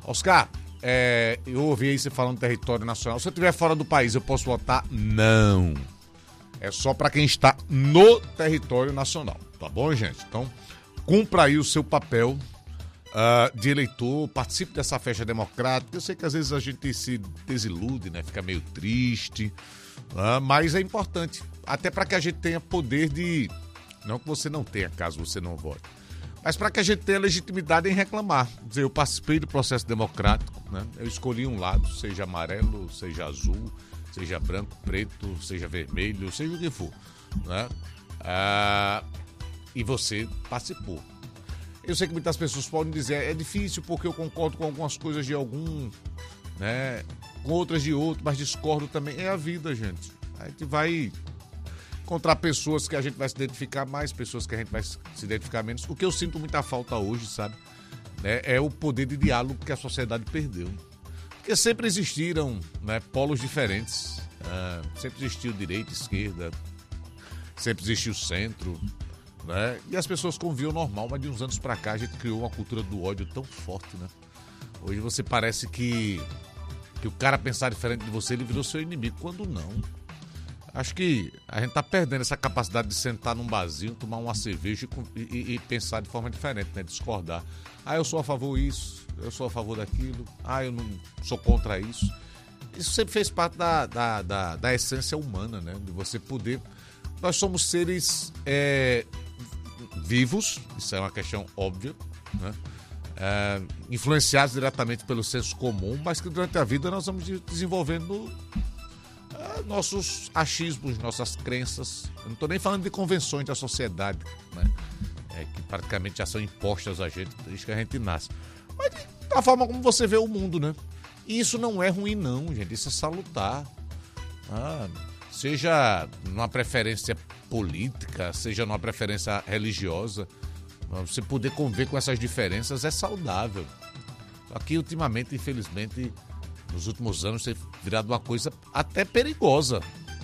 Oscar, eu ouvi aí você falando território nacional. Se eu estiver fora do país, eu posso votar? Não. É só para quem está no território nacional, tá bom, gente? Então, cumpra aí o seu papel de eleitor, participe dessa festa democrática. Eu sei que às vezes a gente se desilude, né? Fica meio triste, mas é importante, até para que a gente tenha poder de... Não que você não tenha, caso você não vote, mas para que a gente tenha legitimidade em reclamar. Dizer, eu participei do processo democrático, né? Eu escolhi um lado, seja amarelo, seja azul, seja branco, preto, seja vermelho, seja o que for, né? E você participou. Eu sei que muitas pessoas podem dizer, é difícil porque eu concordo com algumas coisas de algum, né? Com outras de outro, mas discordo também. É a vida, gente. A gente vai encontrar pessoas que a gente vai se identificar mais, pessoas que a gente vai se identificar menos. O que eu sinto muita falta hoje, sabe? É o poder de diálogo que a sociedade perdeu. Porque sempre existiram, né, polos diferentes. Sempre existiu direita, esquerda, sempre existiu centro, né? E as pessoas conviviam normal, mas de uns anos pra cá a gente criou uma cultura do ódio tão forte, né? Hoje você parece que o cara pensar diferente de você, ele virou seu inimigo, quando não. Acho que a gente tá perdendo essa capacidade de sentar num barzinho, tomar uma cerveja e pensar de forma diferente, né? Discordar. Eu sou a favor disso, eu sou a favor daquilo, eu não sou contra isso. Isso sempre fez parte da essência humana, né? De você poder... Nós somos seres vivos, isso é uma questão óbvia, né? Influenciados diretamente pelo senso comum, mas que durante a vida nós vamos desenvolvendo nossos achismos, nossas crenças. Eu não estou nem falando de convenções da sociedade, né? Que praticamente já são impostas a gente desde que a gente nasce. Mas da forma como você vê o mundo, né? E isso não é ruim não, gente, isso é salutar. Seja numa preferência política, seja numa preferência religiosa, você poder conviver com essas diferenças é saudável. Só que ultimamente, infelizmente, nos últimos anos tem virado uma coisa até perigosa,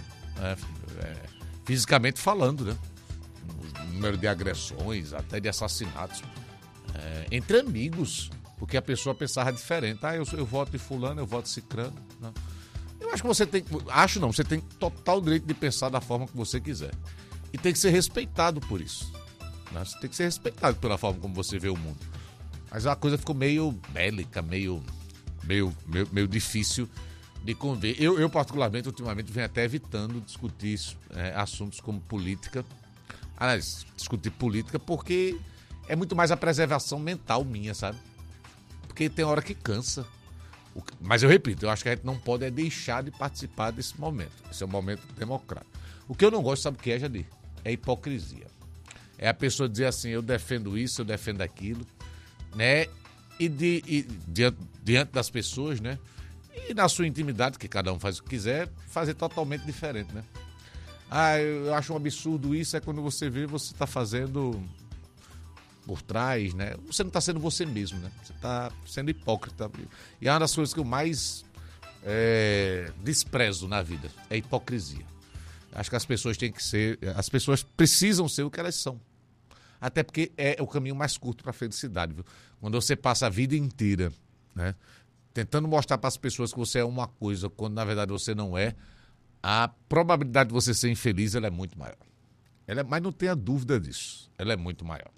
fisicamente falando, né? O número de agressões, até de assassinatos, entre amigos, porque a pessoa pensava diferente. Eu voto em fulano, eu voto em cicrano. Não. Eu acho que você tem... você tem total direito de pensar da forma que você quiser. E tem que ser respeitado por isso, né? Você tem que ser respeitado pela forma como você vê o mundo. Mas a coisa ficou meio bélica, meio difícil de conviver. Eu, particularmente, ultimamente, venho até evitando discutir assuntos como política. Aliás, discutir política porque é muito mais a preservação mental minha, sabe? Porque tem hora que cansa. Mas eu repito, eu acho que a gente não pode deixar de participar desse momento. Esse é um momento democrático. O que eu não gosto, sabe o que é, Jadir? É hipocrisia. É a pessoa dizer assim, eu defendo isso, eu defendo aquilo, né? E diante das pessoas, né? E na sua intimidade, que cada um faz o que quiser, fazer totalmente diferente, né? Eu acho um absurdo isso, é quando você vê, você está fazendo por trás, né? Você não está sendo você mesmo, né? Você está sendo hipócrita. E é uma das coisas que eu mais desprezo na vida, é a hipocrisia. Acho que as pessoas precisam ser o que elas são. Até porque é o caminho mais curto para a felicidade, viu? Quando você passa a vida inteira, né, tentando mostrar para as pessoas que você é uma coisa, quando na verdade você não é, a probabilidade de você ser infeliz ela é muito maior. Mas não tenha dúvida disso, ela é muito maior.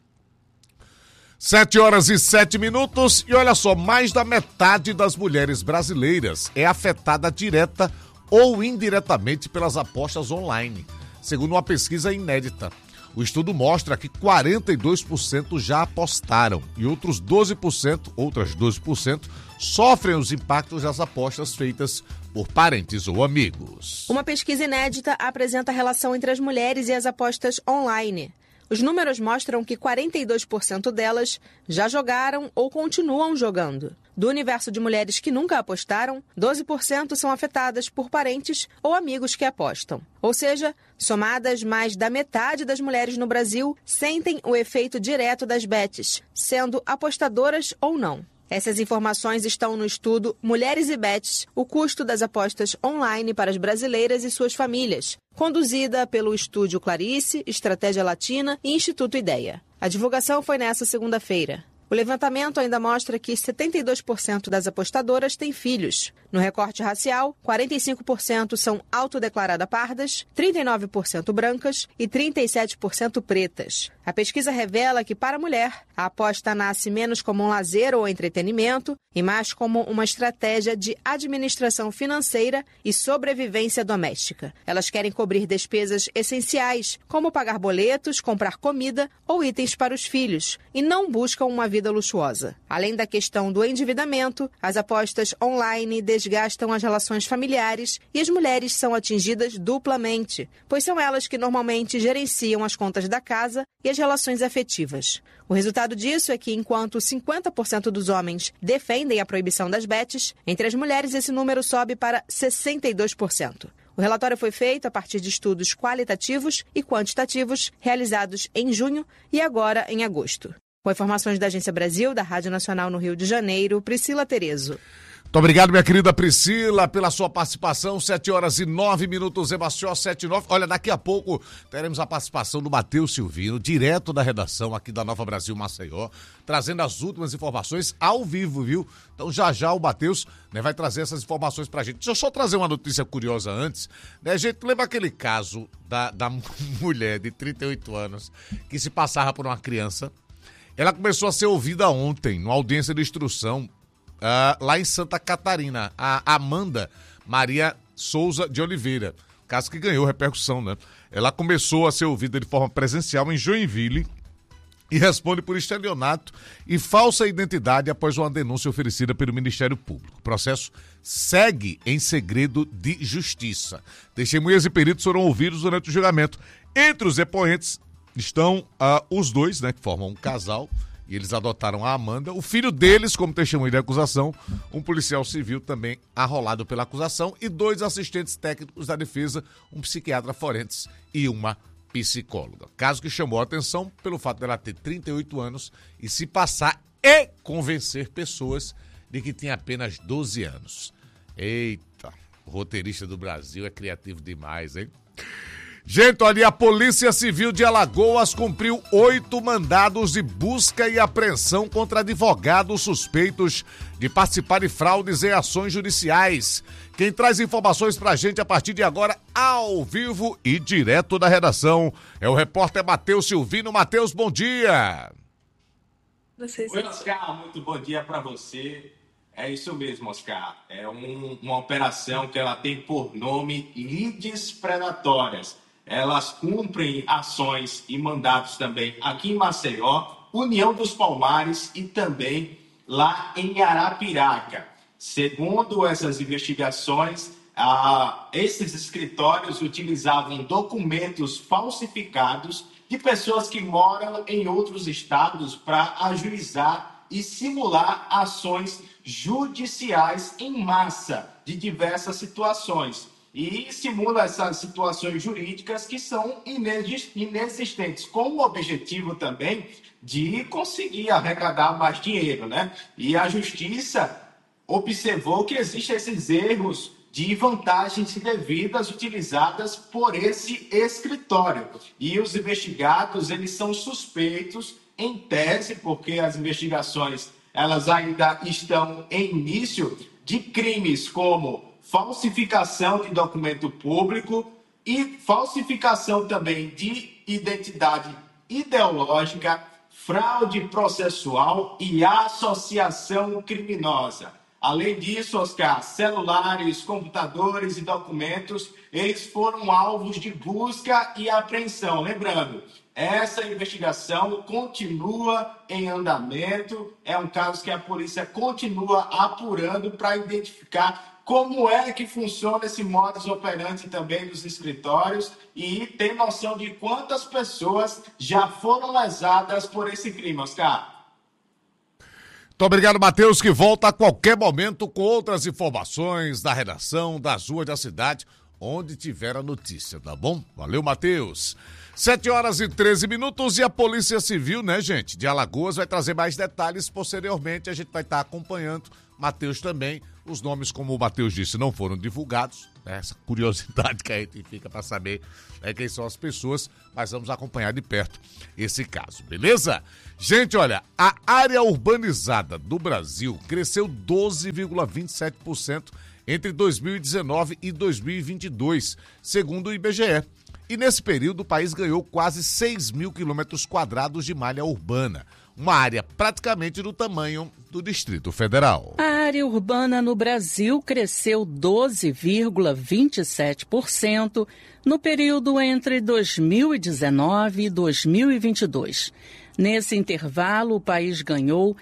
7h07. E olha só, mais da metade das mulheres brasileiras é afetada direta ou indiretamente pelas apostas online, segundo uma pesquisa inédita. O estudo mostra que 42% já apostaram e outras 12%, sofrem os impactos das apostas feitas por parentes ou amigos. Uma pesquisa inédita apresenta a relação entre as mulheres e as apostas online. Os números mostram que 42% delas já jogaram ou continuam jogando. Do universo de mulheres que nunca apostaram, 12% são afetadas por parentes ou amigos que apostam. Ou seja, somadas, mais da metade das mulheres no Brasil sentem o efeito direto das bets, sendo apostadoras ou não. Essas informações estão no estudo Mulheres e Bets, o custo das apostas online para as brasileiras e suas famílias, conduzida pelo Estúdio Clarice, Estratégia Latina e Instituto Ideia. A divulgação foi nesta segunda-feira. O levantamento ainda mostra que 72% das apostadoras têm filhos. No recorte racial, 45% são autodeclaradas pardas, 39% brancas e 37% pretas. A pesquisa revela que, para a mulher, a aposta nasce menos como um lazer ou entretenimento e mais como uma estratégia de administração financeira e sobrevivência doméstica. Elas querem cobrir despesas essenciais, como pagar boletos, comprar comida ou itens para os filhos, e não buscam uma vida luxuosa. Além da questão do endividamento, as apostas online desgastam as relações familiares e as mulheres são atingidas duplamente, pois são elas que normalmente gerenciam as contas da casa e as relações afetivas. O resultado disso é que, enquanto 50% dos homens defendem a proibição das bets, entre as mulheres esse número sobe para 62%. O relatório foi feito a partir de estudos qualitativos e quantitativos realizados em junho e agora em agosto. Com informações da Agência Brasil, da Rádio Nacional no Rio de Janeiro, Priscila Terezo. Muito obrigado, minha querida Priscila, pela sua participação. 7h09, Emació 7h09. Olha, daqui a pouco teremos a participação do Matheus Silvino, direto da redação aqui da Nova Brasil Maceió, trazendo as últimas informações ao vivo, viu? Então já o Matheus, né, vai trazer essas informações pra gente. Deixa eu só trazer uma notícia curiosa antes. Né, gente, lembra aquele caso da mulher de 38 anos que se passava por uma criança? Ela começou a ser ouvida ontem, numa audiência de instrução, lá em Santa Catarina, a Amanda Maria Souza de Oliveira, caso que ganhou repercussão, né? Ela começou a ser ouvida de forma presencial em Joinville e responde por estelionato e falsa identidade após uma denúncia oferecida pelo Ministério Público. O processo segue em segredo de justiça. Testemunhas e peritos foram ouvidos durante o julgamento. Entre os depoentes estão os dois, né, que formam um casal, e eles adotaram a Amanda, o filho deles como testemunha de acusação, um policial civil também arrolado pela acusação e 2 assistentes técnicos da defesa, um psiquiatra forense e uma psicóloga. Caso que chamou a atenção pelo fato dela ter 38 anos e se passar e convencer pessoas de que tinha apenas 12 anos. Eita, o roteirista do Brasil é criativo demais, hein? Gente, olha, a Polícia Civil de Alagoas cumpriu 8 mandados de busca e apreensão contra advogados suspeitos de participar de fraudes em ações judiciais. Quem traz informações pra gente a partir de agora, ao vivo e direto da redação, é o repórter Matheus Silvino. Matheus, bom dia! Oi, Oscar, muito bom dia para você. É isso mesmo, Oscar. É uma operação que ela tem por nome Lides Predatórias. Elas cumprem ações e mandatos também aqui em Maceió, União dos Palmares e também lá em Arapiraca. Segundo essas investigações, esses escritórios utilizavam documentos falsificados de pessoas que moram em outros estados para ajuizar e simular ações judiciais em massa de diversas situações. E simula essas situações jurídicas que são inexistentes, com o objetivo também de conseguir arrecadar mais dinheiro, né? E a justiça observou que existem esses erros de vantagens indevidas utilizadas por esse escritório. E os investigados, eles são suspeitos em tese, porque as investigações elas ainda estão em início, de crimes como falsificação de documento público e falsificação também de identidade ideológica, fraude processual e associação criminosa. Além disso, Oscar, celulares, computadores e documentos, eles foram alvos de busca e apreensão. Lembrando, essa investigação continua em andamento, é um caso que a polícia continua apurando para identificar como é que funciona esse modus operandi também dos escritórios e ter noção de quantas pessoas já foram lesadas por esse crime, Oscar. Muito obrigado, Matheus, que volta a qualquer momento com outras informações da redação, das ruas da cidade, onde tiver a notícia, tá bom? Valeu, Matheus. 7h13 e a Polícia Civil, né, gente, de Alagoas vai trazer mais detalhes posteriormente. A gente vai estar acompanhando Mateus também. Os nomes, como o Mateus disse, não foram divulgados, né? Essa curiosidade que a gente fica para saber quem são as pessoas, mas vamos acompanhar de perto esse caso, beleza? Gente, olha, a área urbanizada do Brasil cresceu 12,27% entre 2019 e 2022, segundo o IBGE. E nesse período o país ganhou quase 6 mil quilômetros quadrados de malha urbana, uma área praticamente do tamanho do Distrito Federal. A área urbana no Brasil cresceu 12,27% no período entre 2019 e 2022. Nesse intervalo, o país ganhou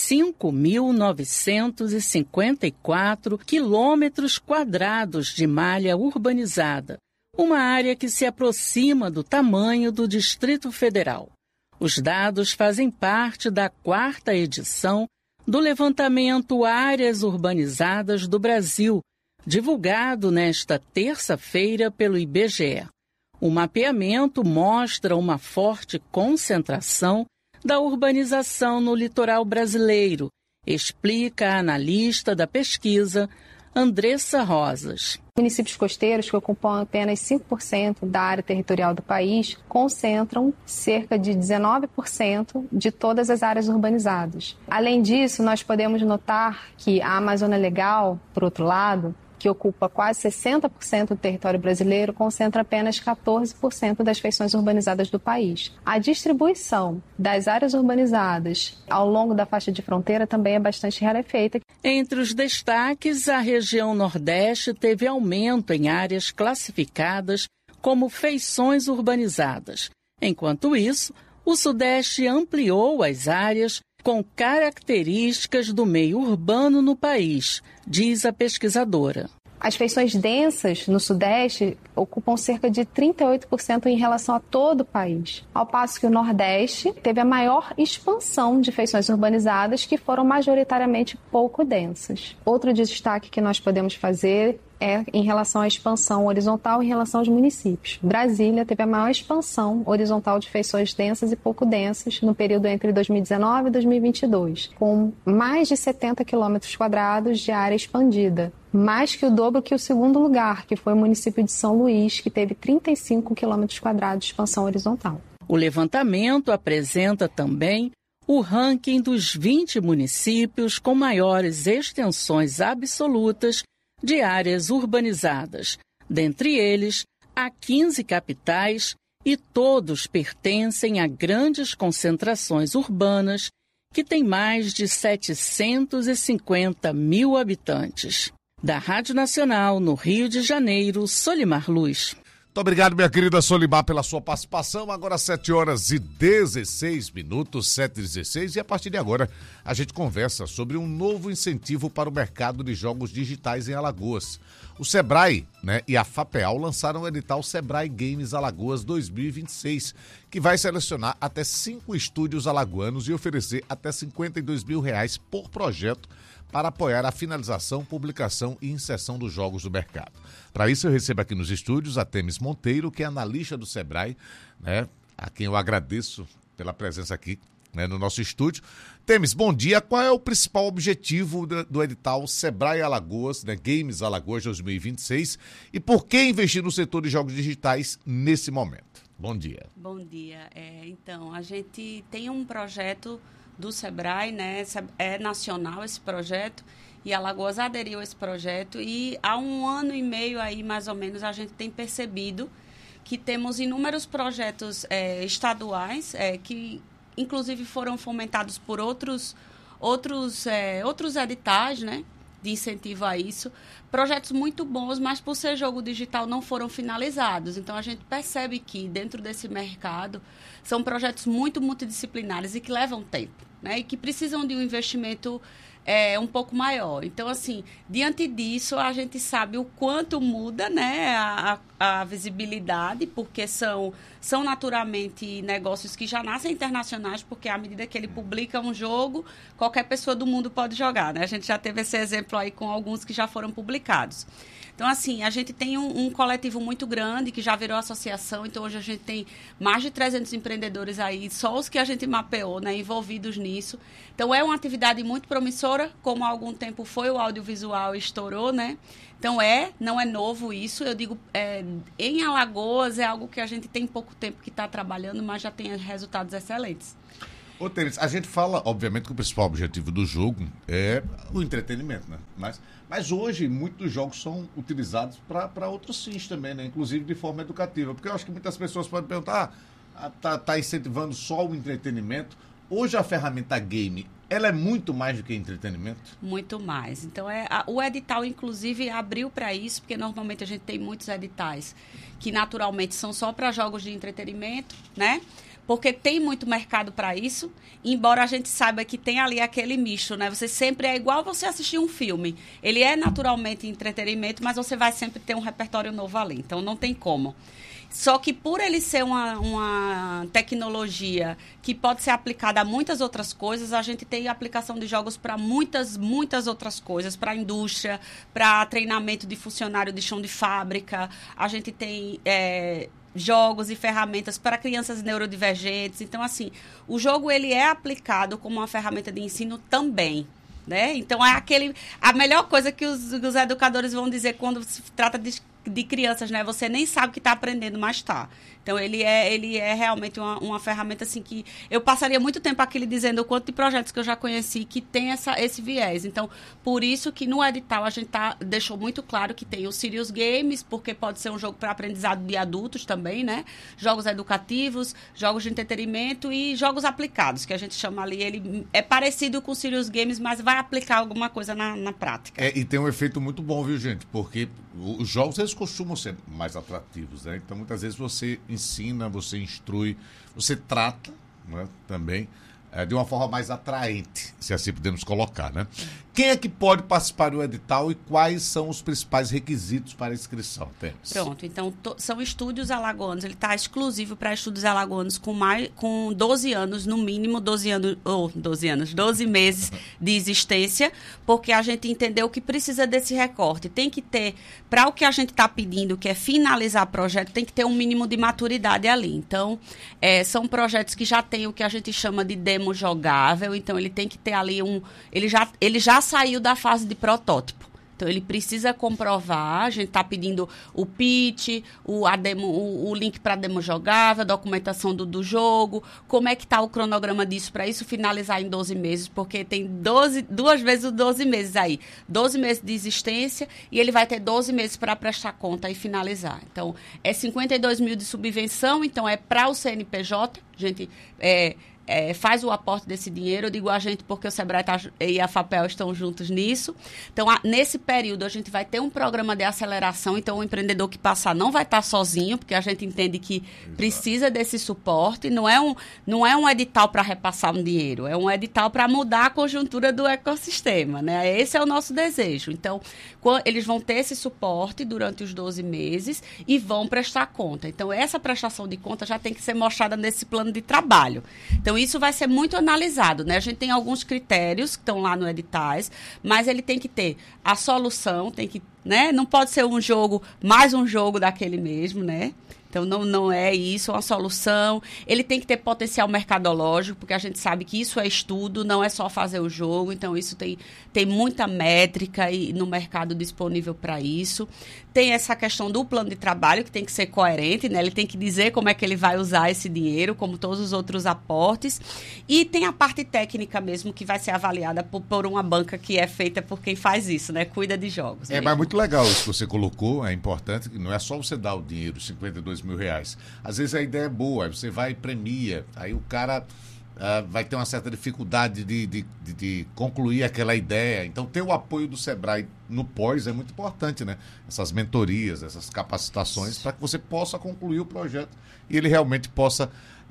5.954 quilômetros quadrados de malha urbanizada, uma área que se aproxima do tamanho do Distrito Federal. Os dados fazem parte da 4ª edição do levantamento Áreas Urbanizadas do Brasil, divulgado nesta terça-feira pelo IBGE. O mapeamento mostra uma forte concentração da urbanização no litoral brasileiro, explica a analista da pesquisa, Andressa Rosas. Municípios costeiros, que ocupam apenas 5% da área territorial do país, concentram cerca de 19% de todas as áreas urbanizadas. Além disso, nós podemos notar que a Amazônia Legal, por outro lado, que ocupa quase 60% do território brasileiro, concentra apenas 14% das feições urbanizadas do país. A distribuição das áreas urbanizadas ao longo da faixa de fronteira também é bastante rarefeita. Entre os destaques, a região Nordeste teve aumento em áreas classificadas como feições urbanizadas. Enquanto isso, o Sudeste ampliou as áreas com características do meio urbano no país, diz a pesquisadora. As feições densas no Sudeste ocupam cerca de 38% em relação a todo o país, ao passo que o Nordeste teve a maior expansão de feições urbanizadas, que foram majoritariamente pouco densas. Outro destaque que nós podemos fazer é em relação à expansão horizontal em relação aos municípios. Brasília teve a maior expansão horizontal de feições densas e pouco densas no período entre 2019 e 2022, com mais de 70 quilômetros quadrados de área expandida, mais que o dobro que o segundo lugar, que foi o município de São Luís, que teve 35 quilômetros quadrados de expansão horizontal. O levantamento apresenta também o ranking dos 20 municípios com maiores extensões absolutas de áreas urbanizadas. Dentre eles, há 15 capitais e todos pertencem a grandes concentrações urbanas que têm mais de 750 mil habitantes. Da Rádio Nacional, no Rio de Janeiro, Solimar Luz. Muito obrigado, minha querida Solimar, pela sua participação. Agora 7h16, 7h16, e a partir de agora a gente conversa sobre um novo incentivo para o mercado de jogos digitais em Alagoas. O Sebrae, e a FAPEAL lançaram o edital Sebrae Games Alagoas 2026, que vai selecionar até 5 estúdios alagoanos e oferecer até R$52 mil por projeto para apoiar a finalização, publicação e inserção dos jogos do mercado. Para isso, eu recebo aqui nos estúdios a Temis Monteiro, que é analista do Sebrae, a quem eu agradeço pela presença aqui no nosso estúdio. Temis, bom dia. Qual é o principal objetivo do edital Sebrae Alagoas, Games Alagoas 2026, e por que investir no setor de jogos digitais nesse momento? Bom dia. Bom dia. Então, a gente tem um projeto do Sebrae, é nacional esse projeto, e Alagoas aderiu a esse projeto, e há 1 ano e meio aí, mais ou menos, a gente tem percebido que temos inúmeros projetos estaduais, que inclusive foram fomentados por outros editais, de incentivo a isso, projetos muito bons, mas por ser jogo digital não foram finalizados. Então, a gente percebe que dentro desse mercado são projetos muito multidisciplinares e que levam tempo, e que precisam de um investimento um pouco maior. Então, assim, diante disso, a gente sabe o quanto muda a visibilidade, porque são naturalmente negócios que já nascem internacionais, porque à medida que ele publica um jogo, qualquer pessoa do mundo pode jogar, A gente já teve esse exemplo aí com alguns que já foram publicados. Então, assim, a gente tem um coletivo muito grande que já virou associação. Então, hoje a gente tem mais de 300 empreendedores aí, só os que a gente mapeou, envolvidos nisso. Então, é uma atividade muito promissora estoura, como há algum tempo foi o audiovisual estourou, né? Então, não é novo isso. Eu digo, em Alagoas é algo que a gente tem pouco tempo que está trabalhando, mas já tem resultados excelentes. Ô, Tênis, a gente fala, obviamente, que o principal objetivo do jogo é o entretenimento, né? Mas hoje, muitos jogos são utilizados para outros fins também, né? Inclusive de forma educativa. Porque eu acho que muitas pessoas podem perguntar, tá incentivando só o entretenimento. Hoje a ferramenta game, ela é muito mais do que entretenimento? Muito mais. Então, o edital, inclusive, abriu para isso, porque normalmente a gente tem muitos editais que naturalmente são só para jogos de entretenimento, né? Porque tem muito mercado para isso, embora a gente saiba que tem ali aquele misto, né? Você sempre é igual você assistir um filme. Ele é naturalmente entretenimento, mas você vai sempre ter um repertório novo ali, então não tem como. Só que por ele ser uma tecnologia que pode ser aplicada a muitas outras coisas, a gente tem aplicação de jogos para muitas outras coisas, para a indústria, para treinamento de funcionário de chão de fábrica, a gente tem jogos e ferramentas para crianças neurodivergentes. Então, assim, o jogo ele é aplicado como uma ferramenta de ensino também. Né? Então, a melhor coisa que os educadores vão dizer quando se trata de crianças, né? Você nem sabe que está aprendendo, mas está. Então, ele é realmente uma ferramenta assim que eu passaria muito tempo aqui dizendo o quanto de projetos que eu já conheci que tem esse viés. Então, por isso que no edital a gente deixou muito claro que tem o Serious Games, porque pode ser um jogo para aprendizado de adultos também, né? Jogos educativos, jogos de entretenimento e jogos aplicados, que a gente chama ali. Ele é parecido com o Serious Games, mas vai aplicar alguma coisa na prática. E tem um efeito muito bom, viu, gente? Porque os jogos, eles costumam ser mais atrativos, né? Então, muitas vezes você ensina, você instrui, você trata, né, também de uma forma mais atraente, se assim podemos colocar, né? Quem é que pode participar do edital e quais são os principais requisitos para a inscrição? Tênis? Pronto, então são estúdios alagoanos, ele está exclusivo para estúdios alagoanos com 12 anos, no mínimo 12 meses de existência, porque a gente entendeu que precisa desse recorte. Tem que ter, para o que a gente está pedindo, que é finalizar o projeto, tem que ter um mínimo de maturidade ali. Então, são projetos que já têm o que a gente chama de demo jogável, então ele tem que ter ali ele já saiu da fase de protótipo. Então, ele precisa comprovar, a gente está pedindo o pitch, o link para a demo jogável, a documentação do jogo, como é que está o cronograma disso para isso finalizar em 12 meses, porque tem 2 vezes os 12 meses aí. 12 meses de existência e ele vai ter 12 meses para prestar conta e finalizar. Então, 52 mil de subvenção, então é para o CNPJ, a gente faz o aporte desse dinheiro. Eu digo a gente porque o Sebrae e a FAPEL estão juntos nisso. Então, nesse período, a gente vai ter um programa de aceleração. Então, o empreendedor que passar não vai estar sozinho, porque a gente entende que precisa desse suporte. Não é um edital para repassar um dinheiro, é um edital para mudar a conjuntura do ecossistema, né? Esse é o nosso desejo. Então, eles vão ter esse suporte durante os 12 meses e vão prestar conta. Então, essa prestação de conta já tem que ser mostrada nesse plano de trabalho. Então, isso vai ser muito analisado, né? A gente tem alguns critérios que estão lá no editais, mas ele tem que ter a solução, né? Não pode ser mais um jogo daquele mesmo, né? Então, não é isso, é uma solução. Ele tem que ter potencial mercadológico, porque a gente sabe que isso é estudo, não é só fazer o jogo. Então, isso tem muita métrica no mercado disponível para isso. Tem essa questão do plano de trabalho, que tem que ser coerente, né? Ele tem que dizer como é que ele vai usar esse dinheiro, como todos os outros aportes. E tem a parte técnica mesmo, que vai ser avaliada por uma banca que é feita por quem faz isso, né? Cuida de jogos. Mas é muito legal isso que você colocou, é importante, que não é só você dar o dinheiro, 52 mil reais. Às vezes a ideia é boa, aí você vai e premia, aí o cara vai ter uma certa dificuldade de concluir aquela ideia. Então, ter o apoio do Sebrae no pós é muito importante, né? Essas mentorias, essas capacitações, para que você possa concluir o projeto e ele realmente possa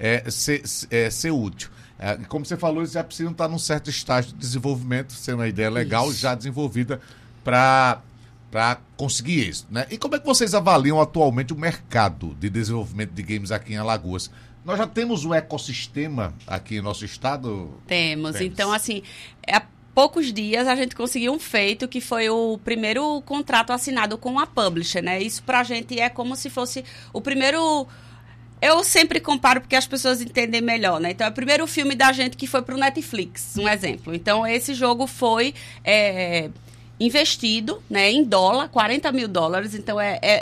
ser útil. Como você falou, eles já precisam estar num certo estágio de desenvolvimento, ser uma ideia legal, já desenvolvida para conseguir isso, né? E como é que vocês avaliam atualmente o mercado de desenvolvimento de games aqui em Alagoas? Nós já temos um ecossistema aqui em nosso estado? Temos. Então, assim, há poucos dias a gente conseguiu um feito, que foi o primeiro contrato assinado com a publisher, né? Isso pra gente é como se fosse o primeiro... Eu sempre comparo porque as pessoas entendem melhor, né? Então, é o primeiro filme da gente que foi pro Netflix, um exemplo. Então, esse jogo foi investido, né, em dólar, $40 mil. Então,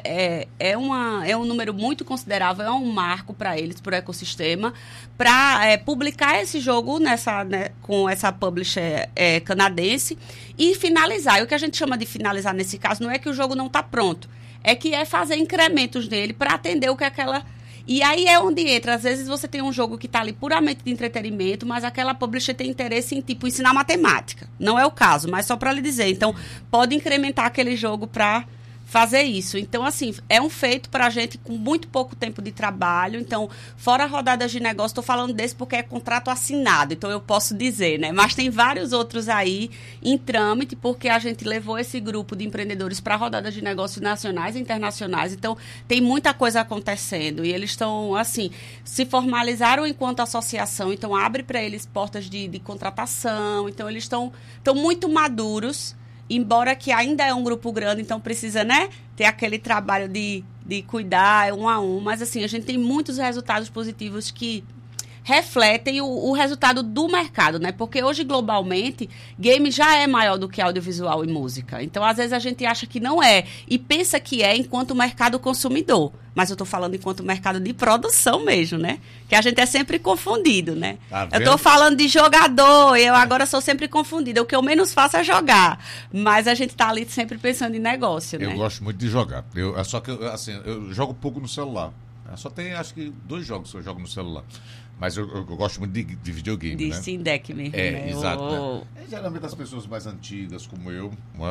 é um número muito considerável, é um marco para eles, para o ecossistema, para publicar esse jogo com essa publisher canadense e finalizar. E o que a gente chama de finalizar nesse caso não é que o jogo não está pronto, é que é fazer incrementos nele para atender o que aquela... E aí é onde entra. Às vezes você tem um jogo que está ali puramente de entretenimento, mas aquela publisher tem interesse em, tipo, ensinar matemática. Não é o caso, mas só para lhe dizer. Então, pode incrementar aquele jogo para fazer isso. Então, assim, é um feito para a gente com muito pouco tempo de trabalho. Então, fora rodadas de negócio, estou falando desse porque é contrato assinado, então eu posso dizer, né? Mas tem vários outros aí em trâmite, porque a gente levou esse grupo de empreendedores para rodadas de negócios nacionais e internacionais. Então, tem muita coisa acontecendo e eles estão, assim, se formalizaram enquanto associação, então abre para eles portas de contratação. Então, eles estão muito maduros, embora que ainda é um grupo grande, então precisa, né, ter aquele trabalho de cuidar um a um. Mas, assim, a gente tem muitos resultados positivos que refletem o resultado do mercado, né? Porque hoje, globalmente, game já é maior do que audiovisual e música. Então, às vezes, a gente acha que não é e pensa que é enquanto mercado consumidor. Mas eu estou falando enquanto mercado de produção mesmo, né? Que a gente é sempre confundido, né? Tá, eu estou falando de jogador, eu agora sou sempre confundida. O que eu menos faço é jogar. Mas a gente está ali sempre pensando em negócio, né? Eu gosto muito de jogar. Só que, assim, eu jogo pouco no celular. Só tem, acho que, 2 jogos que eu jogo no celular. Mas eu gosto muito de videogame, de né? Steam Deck mesmo, né? Exato. Né? Geralmente as pessoas mais antigas, como eu...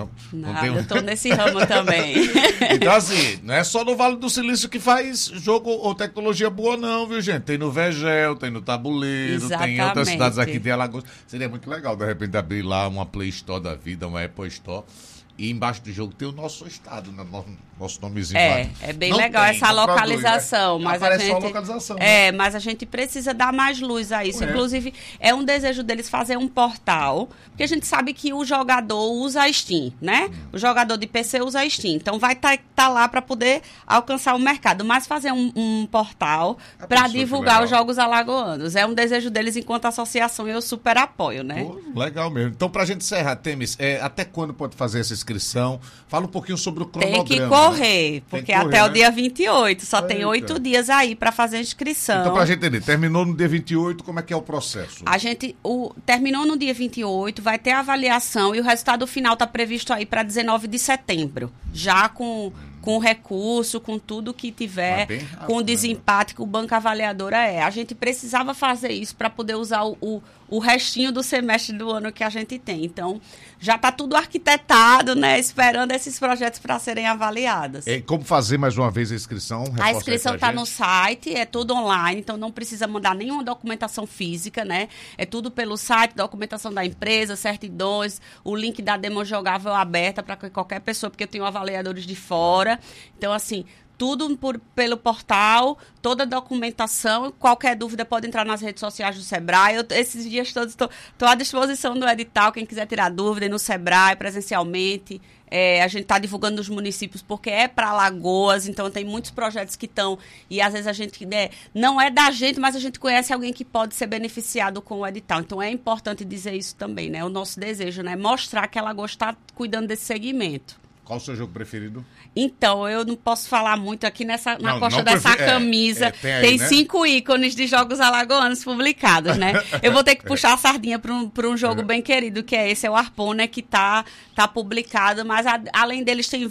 Eu estou nesse ramo também. Então, assim, não é só no Vale do Silício que faz jogo ou tecnologia boa, não, viu, gente? Tem no Vegel, tem no Tabuleiro, tem em outras cidades aqui de Alagoas. Seria muito legal, de repente, abrir lá uma Play Store da vida, uma Apple Store. E embaixo do jogo tem o nosso estado, né? Nosso nomezinho lá. É bem legal essa localização. Mas aparece só a localização. Mas a gente precisa dar mais luz a isso. Inclusive, é um desejo deles fazer um portal, porque a gente sabe que o jogador usa a Steam, né? O jogador de PC usa a Steam. Então, vai estar lá para poder alcançar o mercado. Mas fazer um portal para divulgar os jogos alagoanos. É um desejo deles enquanto associação e eu super apoio, né? Legal mesmo. Então, para a gente encerrar, Temis, até quando pode fazer essa inscrição? Fala um pouquinho sobre o cronograma. Tem que correr, né? Porque até o dia 28, só tem 8 dias aí para fazer a inscrição. Então, pra gente entender, terminou no dia 28, como é que é o processo? Terminou no dia 28, vai ter a avaliação e o resultado final está previsto aí para 19 de setembro, já com recurso, com tudo que tiver, rápido, com o desempate que o banco avaliadora A gente precisava fazer isso para poder usar o restinho do semestre do ano que a gente tem. Então, já está tudo arquitetado, né? Esperando esses projetos para serem avaliados. Como fazer mais uma vez a inscrição? A inscrição está no site, é tudo online, então não precisa mandar nenhuma documentação física, né? É tudo pelo site, documentação da empresa, certidões, o link da demo jogável aberta para qualquer pessoa, porque eu tenho avaliadores de fora. Então, assim, tudo pelo portal, toda a documentação. Qualquer dúvida pode entrar nas redes sociais do Sebrae. Esses dias todos estou à disposição do edital. Quem quiser tirar dúvida no Sebrae, presencialmente. A gente está divulgando nos municípios porque é para Alagoas, então tem muitos projetos que estão, e às vezes a gente não é da gente, mas a gente conhece alguém que pode ser beneficiado com o edital. Então é importante dizer isso também, né? O nosso desejo, né? Mostrar que Alagoas está cuidando desse segmento. Qual o seu jogo preferido? Então, eu não posso falar muito aqui na costa dessa camisa. Tem 5 ícones de jogos alagoanos publicados, né? Eu vou ter que puxar a sardinha para um jogo bem querido, que é esse, é o Arpon, né? Que tá publicado, mas além deles tem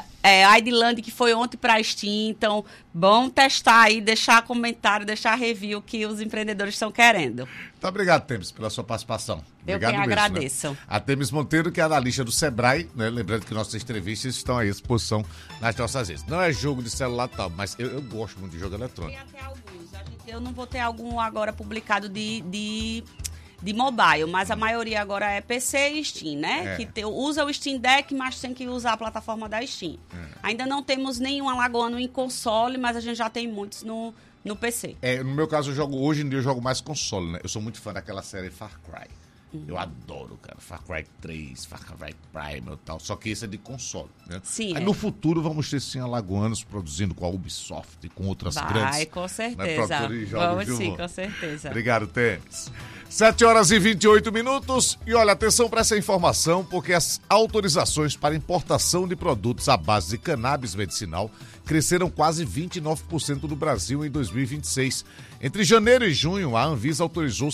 Idland, que foi ontem para a Steam. Então, bom testar aí, deixar comentário, deixar review que os empreendedores estão querendo. Muito obrigado, Temis, pela sua participação. Obrigado eu que agradeço. Né? A Temis Monteiro, que é analista do Sebrae, né? Lembrando que nossas entrevistas estão aí à disposição nas nossas redes. Não é jogo de celular e tal, mas eu gosto muito de jogo eletrônico. Tem até alguns. Eu não vou ter algum agora publicado de mobile, mas a maioria agora é PC e Steam, né? Que usa o Steam Deck, mas tem que usar a plataforma da Steam. Ainda não temos nenhum alagoano em console, mas a gente já tem muitos no PC. No meu caso, hoje em dia eu jogo mais console, né? Eu sou muito fã daquela série Far Cry. Eu adoro, cara. Far Cry 3, Far Cry Primal e tal. Só que esse é de console, né? Sim. Aí no futuro vamos ter sim alagoanos produzindo com a Ubisoft e com outras grandes. Vai, com certeza. Vamos sim, com certeza. Obrigado, Tênis. 7h28. E olha, atenção para essa informação, porque as autorizações para importação de produtos à base de cannabis medicinal cresceram quase 29% no Brasil em 2026. Entre janeiro e junho, a Anvisa autorizou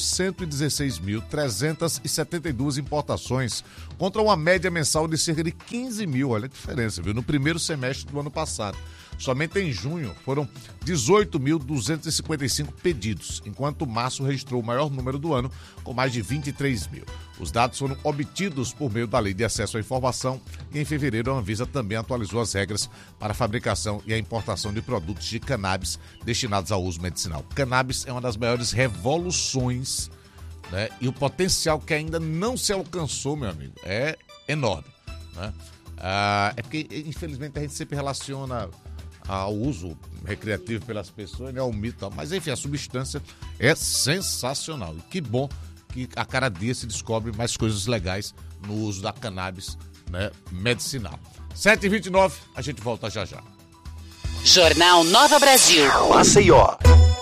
116.372 importações, contra uma média mensal de cerca de 15 mil. Olha a diferença, viu? No primeiro semestre do ano passado. Somente em junho foram 18.255 pedidos, enquanto março registrou o maior número do ano, com mais de 23 mil. Os dados foram obtidos por meio da Lei de Acesso à Informação e em fevereiro a Anvisa também atualizou as regras para a fabricação e a importação de produtos de cannabis destinados ao uso medicinal. Cannabis é uma das maiores revoluções, né? E o potencial que ainda não se alcançou, meu amigo, é enorme, né? É porque, infelizmente, a gente sempre relaciona ao uso recreativo pelas pessoas, né, ao mito, mas enfim, a substância é sensacional. E que bom que a cada dia se descobre mais coisas legais no uso da cannabis, né, medicinal. 7h29, a gente volta já já. Jornal Nova Brasil. Maceió.